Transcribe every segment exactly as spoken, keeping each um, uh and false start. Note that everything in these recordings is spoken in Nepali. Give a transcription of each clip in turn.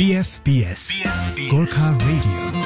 B F B S Gorkha radio.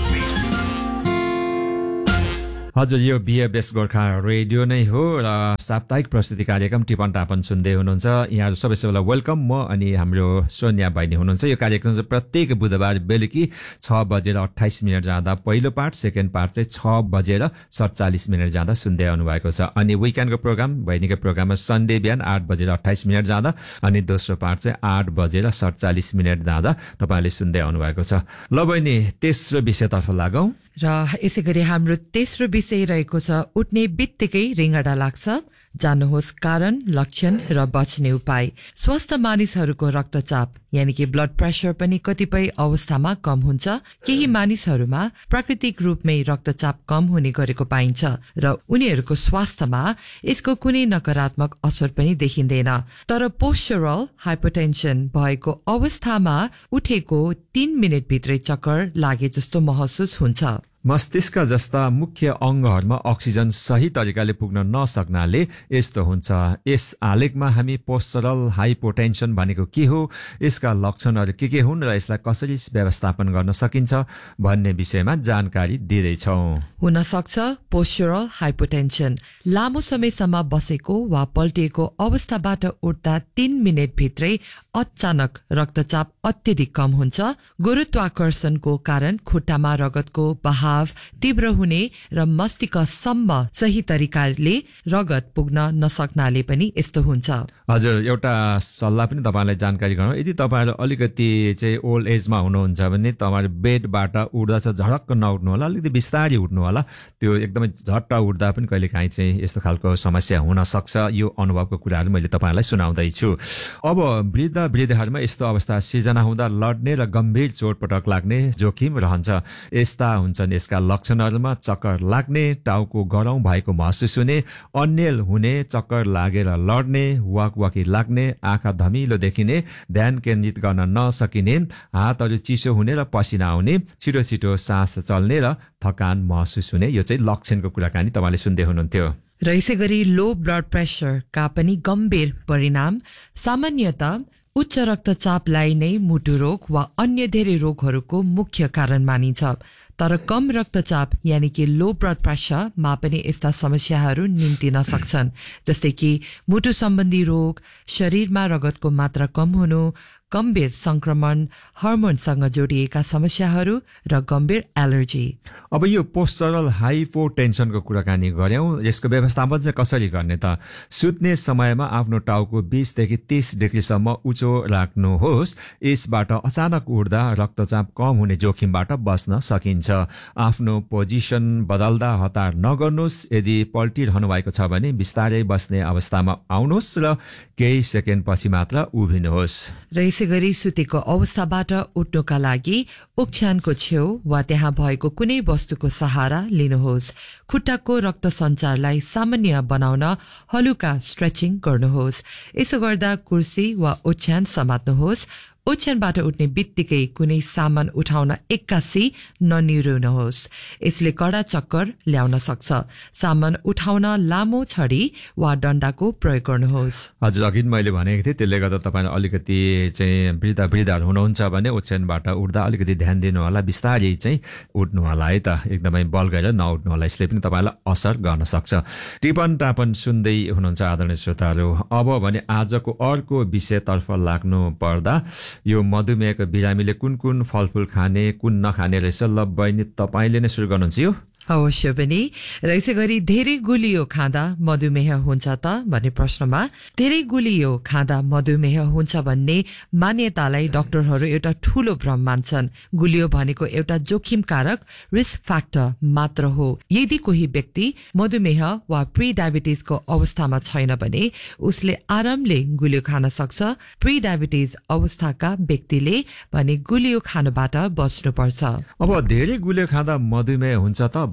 हजुर, यो बीएफएस गोर्खा रेडियो नै हो र साप्ताहिक प्रस्तुति कार्यक्रम टिपन टापन सुन्दै हुनुहुन्छ। यहाँहरू सबै सबैलाई वेलकम। म अनि हाम्रो सोनिया बहिनी हुनुहुन्छ। यो कार्यक्रम चाहिँ प्रत्येक बुधबार बेलुकी छ बजेर अठाइस मिनट जाँदा पहिलो पार्ट, सेकेन्ड पार्ट चाहिँ छ बजेर सडचालिस मिनट जाँदा सुन्दै आउनुभएको छ। अनि विकेन्डको प्रोग्राम बहिनीको प्रोग्राममा सन्डे बिहान आठ बजेर अठाइस मिनट जाँदा अनि दोस्रो पार्ट चाहिँ आठ बजेर सडचालिस मिनट जाँदा तपाईँले सुन्दै आउनुभएको छ। ल बहिनी, तेस्रो विषयतर्फ लागौँ। र यसै गरी हाम्रो तेस्रो विषय रहेको छ उठ्ने बित्तिकै रिङ्गडा लाग्छ, जान्नुहोस् कारण, लक्षण र बच्ने उपाय। स्वस्थ मानिसहरूको रक्तचाप यानि कि ब्लड प्रेसर पनि कतिपय अवस्थामा कम हुन्छ। केही मानिसहरूमा प्राकृतिक रूपमै रक्तचाप कम हुने गरेको पाइन्छ र उनीहरूको स्वास्थ्यमा यसको कुनै नकारात्मक असर पनि देखिँदैन। तर पोस्चरल हाइपोटेन्सन भएको अवस्थामा उठेको तीन मिनटभित्रै चक्कर लागे जस्तो महसुस हुन्छ। मस्तिष्क जस्ता मुख्य अङ्गहरूमा अक्सिजन सही तरिकाले पुग्न नसक्नाले यस्तो हुन्छ। यस आलेखमा हामी पोस्चरल हाइपोटेन्सन भनेको के हो, यसका लक्षणहरू के के हुन् र यसलाई कसरी व्यवस्थापन गर्न सकिन्छ भन्ने विषयमा जानकारी दिँदैछौँ। हुन सक्छ पोस्चरल हाइपोटेन्सन लामो समयसम्म बसेको वा पल्टिएको अवस्थाबाट उठ्दा तीन मिनटभित्रै अचानक रक्तचाप अत्यधिक कम हुन्छ। गुरुत्वाकर्षणको कारण खुट्टामा रगतको बहाव तीव्र हुने र मस्तिष्कसम्म सही तरिकाले रगत पुग्न नसक्नाले पनि यस्तो हुन्छ। हजुर, एउटा सल्लाह पनि तपाईँलाई जानकारी गरौँ। यदि तपाईँहरू अलिकति चाहिँ ओल्ड एजमा हुनुहुन्छ भने तपाईँहरू बेडबाट उठ्दा चाहिँ झडक्क नउठ्नु होला, अलिकति बिस्तारै उठ्नु होला। त्यो एकदमै झट्ट उठ्दा पनि कहिलेकाहीँ चाहिँ यस्तो खालको समस्या हुन सक्छ। यो अनुभवको कुराहरू मैले तपाईँलाई सुनाउँदैछु। अब वृद्ध वृद्धहरूमा यस्तो अवस्था सिर्जना हुँदा लड्ने र गम्भीर चोटपटक लाग्ने जोखिम रहन्छ। यस्ता हुन्छन् यसका लक्षणहरूमा चक्कर लाग्ने, टाउको गरौँ भएको महसुस हुने, अन्यल हुने, चक्कर लागेर लड्ने, वाकवाकी लाग्ने, आँखा धमिलो देखिने, ध्यान केन्द्रित गर्न नसकिने, हातहरू चिसो हुने र पसिना आउने, छिटो छिटो सास चल्ने र थकान महसुस हुने। यो चाहिँ लक्षणको कुराकानी तपाईँले सुन्दै हुनुहुन्थ्यो। र यसै गरी लो ब्लड प्रेसरका पनि गम्भीर परिणाम सामान्यतः उच्च रक्तचापलाई नै मुटु रोग वा अन्य धेरै रोगहरूको मुख्य कारण मानिन्छ। तर कम रक्तचाप यानि कि लो ब्लड प्रेसरमा पनि यस्ता समस्याहरू निम्तिन सक्छन्, जस्तै कि मुटु सम्बन्धी रोग, शरीरमा रगतको मात्रा कम हुनु, गम्भीर संक्रमण, हर्मोनसँग जोडिएका समस्याहरू र गम्भीर एलर्जी। अब यो पोस्चरल हाइपोटेन्सनको कुराकानी गर्यौं। यसको व्यवस्थापन चाहिँ कसरी गर्ने त? सुत्ने समयमा आफ्नो टाउको बीसदेखि तीस डिग्रीसम्म उचो राख्नुहोस्। यसबाट अचानक उठ्दा रक्तचाप कम हुने जोखिमबाट बस्न सकिन्छ। आफ्नो पोजिसन बदल्दा हतार नगर्नुहोस्। यदि पल्टिरहनु भएको छ भने बिस्तारै बस्ने अवस्थामा आउनुहोस् र केही सेकेन्ड पछि मात्र उभिनुहोस्। र यसै गरी सुतेको अवस्थाबाट उठ्नुका लागि ओछ्यानको छेउ वा त्यहाँ भएको कुनै वस्तुको सहारा लिनुहोस्। खुट्टाको रक्त सञ्चारलाई सामान्य बनाउन हलुका स्ट्रेचिङ गर्नुहोस्। यसो गर्दा कुर्सी वा ओछ्यान समात्नुहोस्। ओछ्यानबाट उठ्ने बित्तिकै कुनै सामान उठाउन एक्कासी ननिहुनुहोस्। यसले कडा चक्कर ल्याउन सक्छ। सामान उठाउन लामो छडी वा डन्डाको प्रयोग गर्नुहोस्। हजुर, अघि मैले भनेको थिएँ, त्यसले गर्दा तपाईँ अलिकति चाहिँ वृद्ध वृद्धहरू हुनुहुन्छ भने ओछ्यानबाट उठ्दा अलिकति ध्यान दिनु होला, बिस्तारै चाहिँ उठ्नु होला है त। एकदमै बल गरेर नउठ्नु होला, यसले पनि तपाईँलाई असर गर्न सक्छ। टिपन टापन सुन्दै हुनुहुन्छ आदरणीय श्रोताहरू। अब भने आजको अर्को विषयतर्फ लाग्नु पर्दा यो मधुमेहको बिरामीले कुन कुन फलफुल खाने, कुन नखाने रहेछ। ल बहिनी, तपाईँले नै सुरु गर्नुहुन्छ यो। अवश्य पनि। र यसै गरी धेरै गुलियो खाँदा मधुमेह हुन्छ त भन्ने प्रश्नमा धेरै गुलियो खाँदा मधुमेह हुन्छ भन्ने मान्यतालाई डाक्टरहरू एउटा ठूलो भ्रम मान्छन्। गुलियो भनेको एउटा जोखिमकारक रिस्क फ्याक्टर मात्र हो। यदि कोही व्यक्ति मधुमेह वा प्री डायबिटिजको अवस्थामा छैन भने उसले आरामले गुलियो खान सक्छ। प्री डायबिटिज अवस्थाका व्यक्तिले भने गुलियो खानबाट बच्नुपर्छ। अब धेरै गुलियो खाँदा मधुमेह हुन्छ त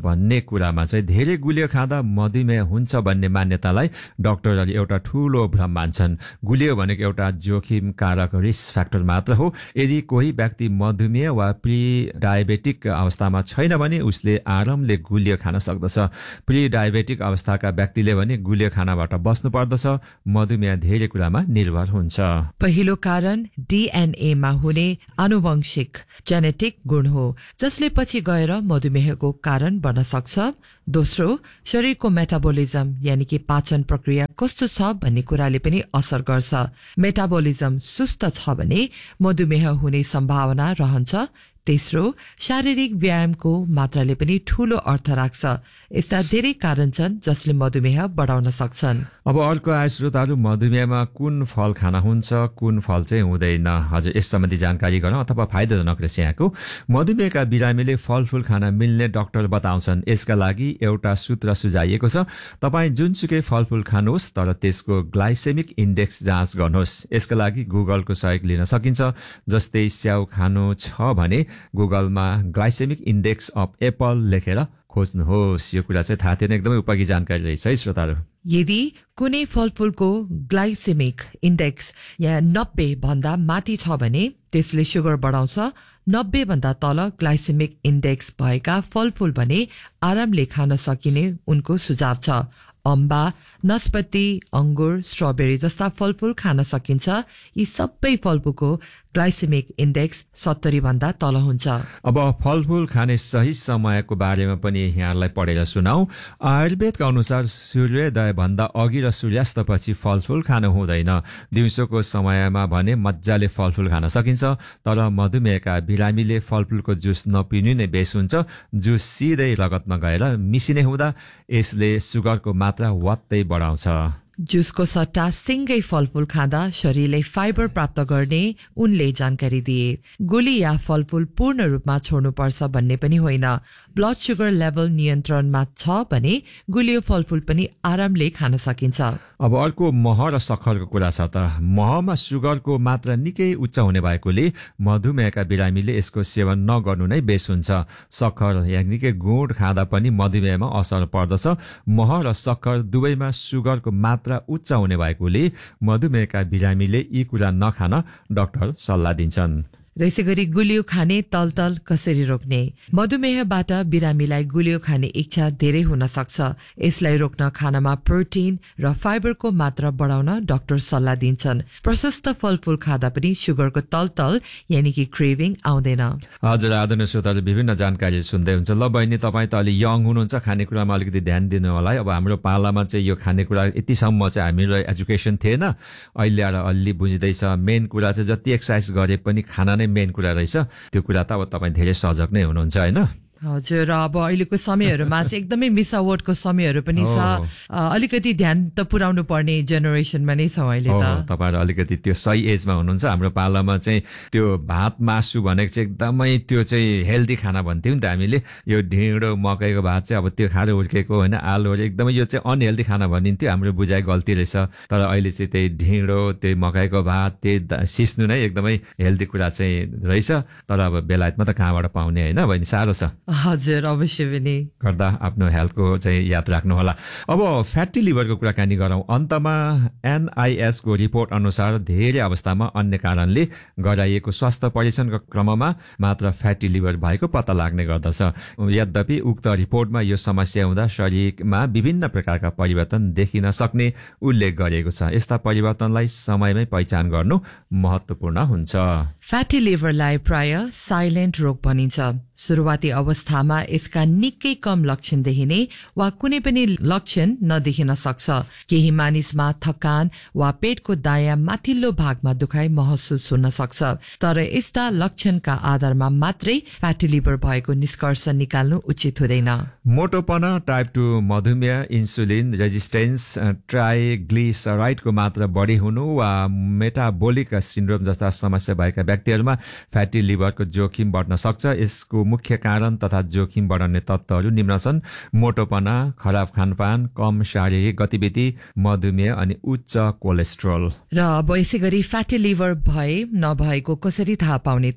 भन्ने कुरामा चाहिँ धेरै गुलियो खाँदा मधुमेह हुन्छ भन्ने मान्यतालाई डाक्टरहरूले एउटा ठूलो भ्रम मान्छन्। गुलियो भनेको एउटा जोखिम कारक रिस्क फ्याक्टर मात्र हो। यदि कोही व्यक्ति मधुमेह वा प्री डायबेटिक अवस्थामा छैन भने उसले आरामले गुलियो खान सक्दछ। प्री डायबेटिक अवस्थाका व्यक्तिले भने गुलियो खानाबाट बस्नु पर्दछ। मधुमेह धेरै कुरामा निर्भर हुन्छ। पहिलो कारण डीएनए मा हुने आनुवंशिक जेनेटिक गुण हो, जसले पछि गएर मधुमेहको कारण बन्न सक्छ। दोस्रो, शरीरको मेटाबोलिजम यानि कि पाचन प्रक्रिया कस्तो छ भन्ने कुराले पनि असर गर्छ। मेटाबोलिजम सुस्त छ भने मधुमेह हुने सम्भावना रहन्छ। तेस्रो, शारीरिक व्यायामको मात्राले पनि ठूलो अर्थ राख्छ। यस्ता धेरै कारण छन् जसले मधुमेह बढाउन सक्छन्। अब अर्को आए श्रोताहरू, मधुमेहमा कुन फल खाना हुन्छ, कुन फल चाहिँ हुँदैन। हजुर, यस सम्बन्धी जानकारी गरौँ अथवा फाइदाजनक रहेछ यहाँको। मधुमेहका बिरामीले फलफूल खान मिल्ने डाक्टर बताउँछन्। यसका लागि एउटा सूत्र सुझाइएको छ। तपाईँ जुनसुकै फलफूल खानुहोस् तर त्यसको ग्लाइसेमिक इन्डेक्स जाँच गर्नुहोस्। यसका लागि गुगलको सहयोग लिन सकिन्छ। जस्तै स्याउ खानु छ भने गुगलमा ग्लाइसेमिक इन्डेक्स अफ एप्पल लेखेर खोज्नुहोस्। यो कुरा चाहिँ थाहा थिएन, एकदमै उपयोगी जानकारी रहेछ है श्रोताहरू। यदि कुनै फलफूलको ग्लाइसेमिक इन्डेक्स या नब्बे भन्दा माथि छ भने त्यसले सुगर बढाउँछ। नब्बे भन्दा तल ग्लाइसेमिक इन्डेक्स भएका फलफूल भने आरामले खान सकिने उनको सुझाव छ। अम्बा, नास्पाती, अंगुर, स्ट्रबेरी जस्ता फलफूल खान सकिन्छ। यी सबै फलफूलको ग्लाइसेमिक इन्डेक्स सत्तरी भन्दा तल हुन्छ। अब फलफूल खाने सही समयको बारेमा पनि यहाँलाई पढेर सुनाऊ। आयुर्वेदका अनुसार सूर्योदय भन्दा अघि र सूर्यास्तपछि फलफूल खानु हुँदैन। दिउँसोको समयमा भने मजाले फलफूल खान सकिन्छ। तर मधुमेहका बिरामीले फलफूलको जुस नपिनु नै बेस हुन्छ। जुस सिधै रगतमा गएर मिसिने हुँदा यसले सुगरको मात्रा वात्तै बढाउँछ। जुसको सट्टा सिंगै फलफूल खाँदा शरीरले फाइबर प्राप्त गर्ने उनले जानकारी दिए। गोली या फलफूल पूर्ण रूपमा छोड्नुपर्छ भन्ने पनि होइन। ब्लड सुगर लेभल नियन्त्रणमा छ भने गुलियो फलफूल पनि आरामले खान सकिन्छ। अब अर्को मह र सक्खरको कुरा छ त। महमा सुगरको मात्रा निकै उच्च हुने भएकोले मधुमेहका बिरामीले यसको सेवन नगर्नु नै बेस हुन्छ। सक्खर यानि कि गुड खाँदा पनि मधुमेहमा असर पर्दछ। मह र सक्खर दुवैमा सुगरको मात्रा उच्च हुने भएकोले मधुमेहका बिरामीले यी कुरा नखान डाक्टर सल्लाह दिन्छन्। र यसै गरी गुलियो खाने तलतल कसरी रोक्ने? मधुमेहबाट बिरामीलाई गुलियो खाने इच्छा धेरै हुन सक्छ। यसलाई रोक्न खानामा प्रोटिन र फाइबरको मात्रा बढाउन डाक्टर सल्लाह दिन्छन्। प्रशस्त फलफूल खाँदा पनि सुगरको तलतल यानि कि क्रेभिङ आउँदैन। हजुर, आदरणीय श्रोताहरू, विभिन्न जानकारी सुन्दै हुन्छ। ल बहिनी, तपाईँ त अलि यङ हुनुहुन्छ, खानेकुरामा अलिकति ध्यान दिनु होला है। अब हाम्रो पालामा चाहिँ यो खानेकुरा यतिसम्म चाहिँ हामीलाई एजुकेसन थिएन। अहिले आएर अलि बुझ्दैछ। मेन कुरा चाहिँ जति एक्सर्साइज गरे पनि खाना मेन कुरा रहेछ। त्यो कुरा त अब तपाईँ धेरै सजग नै हुनुहुन्छ होइन? हजुर, अब अहिलेको समयहरूमा चाहिँ एकदमै मिसावटको समयहरू पनि छ। अलिकति ध्यान त पुर्याउनु पर्ने जेनेरेसनमा नै छौँ अहिले त। तपाईँहरू अलिकति त्यो सही एजमा हुनुहुन्छ। हाम्रो पालामा चाहिँ त्यो भात मासु भनेको चाहिँ एकदमै त्यो चाहिँ हेल्दी खाना भन्थ्यौँ नि त हामीले। यो ढिँडो मकैको भात चाहिँ अब त्यो खाएर हुर्केको होइन, आलुहरू एकदमै यो चाहिँ अनहेल्दी खाना भनिन्थ्यो। हाम्रो बुझाइ गल्ती रहेछ। तर अहिले चाहिँ त्यही ढिँडो, त्यही मकैको भात, त्यही सिस्नु नै एकदमै हेल्दी कुरा चाहिँ रहेछ। तर अब बेलायतमा त कहाँबाट पाउने होइन बहिनी, साह्रो छ। हजुर, अवश्य पनि गर्दा आफ्नो हेल्थको चाहिँ याद राख्नु होला। अब फ्याटी लिभरको कुराकानी गरौँ। अन्तमा एनआइएसको रिपोर्ट अनुसार धेरै अवस्थामा अन्य कारणले गराइएको स्वास्थ्य परीक्षणको क्रममा मात्र फ्याटी लिभर भएको पत्ता लाग्ने गर्दछ। यद्यपि उक्त रिपोर्टमा यो समस्या हुँदा शरीरमा विभिन्न प्रकारका परिवर्तन देखिन सक्ने उल्लेख गरिएको छ। यस्ता परिवर्तनलाई समयमै पहिचान गर्नु महत्त्वपूर्ण हुन्छ। फ्याटी लिभरलाई प्राय साइलेन्ट रोग भनिन्छ। सुरुवाती अवस्थामा यसका निकै कम लक्षण देखिने वा कुनै पनि लक्षण नदेखिन सक्छ। केही मानिसमा थकान वा पेटको दायाँ माथिल्लो भागमा दुखाइ महसुस हुन सक्छ। तर यस्ता लक्षणका आधारमा मात्रै फ्याटी लिभर भएको निष्कर्ष निकाल्नु उचित हुँदैन। मोटोपना, टाइप टू मधुमेह, इन्सुलिन रेजिस्टेन्स, ट्राइग्लिसराइडको मात्रा बढी हुनु वा मेटाबोलिक सिन्ड्रोम जस्ता समस्या भएका व्यक्तिहरूमा फ्याटी लिभरको जोखिम बढ्न सक्छ। यसको मुख्य कारण तथा जोखिम बढाउने तत्त्वहरू निम्न छन्: मोटोपना, खराब खानपान, कम शारीरिक गतिविधि, मधुमेह अनि उच्च कोलेस्ट्रोल। र अब यसै गरी फ्याटी लिभर भए नभएको कसरी थाहा पाउने त?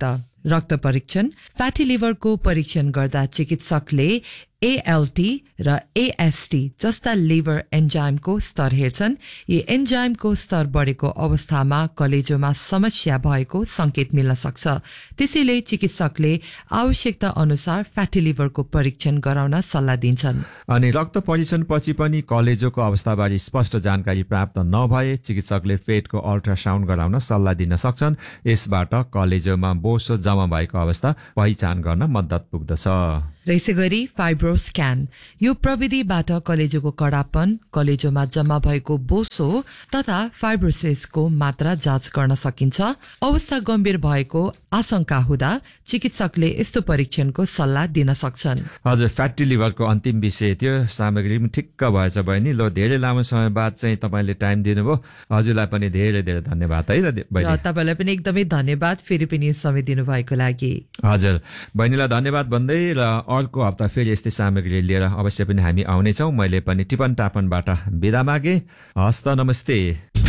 रक्त परीक्षण। फ्याटी लिभरको परीक्षण गर्दा चिकित्सकले एएलटी र एएसटी जस्ता लिभर एन्जाइमको स्तर हेर्छन्। यी एन्जाइमको स्तर बढेको अवस्थामा कलेजोमा समस्या भएको संकेत मिल्न सक्छ। त्यसैले चिकित्सकले आवश्यकता अनुसार फ्याटी लिभरको परीक्षण गराउन सल्लाह दिन्छन्। अनि रक्त परीक्षण पछि पनि कलेजोको अवस्थाबारे स्पष्ट जानकारी प्राप्त नभए चिकित्सकले पेटको अल्ट्रासाउन्ड गराउन सल्लाह दिन सक्छन्। यसबाट कलेजोमा बोसो जम्मा भएको अवस्था पहिचान गर्न मद्दत पुग्दछ। र यसै गरी फाइब्रो स्क्यान, यो प्रविधिबाट कलेजोको कडापन, कलेजोमा जम्मा भएको बोसो तथा फाइब्रोसिसको मात्रा जाँच गर्न सकिन्छ। अवस्था गम्भीर भएको आशंका हुँदा चिकित्सकले यस्तो परीक्षणको सल्लाह दिन सक्छन्। हजुर, फ्याटी लिभरको अन्तिम विषय थियो। सामग्री पनि ठिक्क भएछ बहिनी। ल, धेरै लामो समय बाद चाहिँ तपाईँले टाइम दिनुभयो। हजुरलाई पनि धेरै धेरै धन्यवाद है त बहिनी। र तपाईँलाई पनि एकदमै धन्यवाद फेरि पनि समय दिनुभएको लागि। हजुर, बहिनीलाई धन्यवाद भन्दै र अर्को हप्ता फेरि यस्तै सामग्री लिएर अवश्य पनि हामी आउनेछौँ। मैले पनि टिपन टापनबाट बिदा मागे। हस्त नमस्ते।